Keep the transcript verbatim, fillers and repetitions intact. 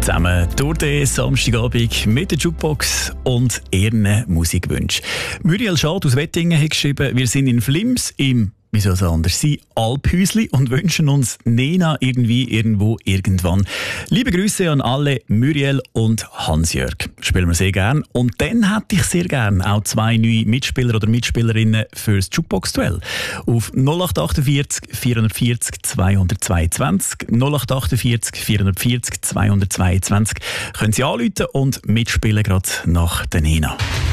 zusammen durch den Samstagabend mit der Jukebox und ihren Musikwünschen. Muriel Schad aus Wettingen hat geschrieben, wir sind in Flims im, wie soll es anders sein, Alphäusli und wünschen uns Nena irgendwie, irgendwo, irgendwann. Liebe Grüße an alle Muriel und Hans-Jörg. Spielen wir sehr gern. Und dann hätte ich sehr gern auch zwei neue Mitspieler oder Mitspielerinnen fürs Jukebox-Duell. Auf null acht achtundvierzig vierhundertvierzig zweihundertzweiundzwanzig null acht achtundvierzig vierhundertvierzig zweihundertzweiundzwanzig können Sie anrufen und mitspielen gerade nach der Nena.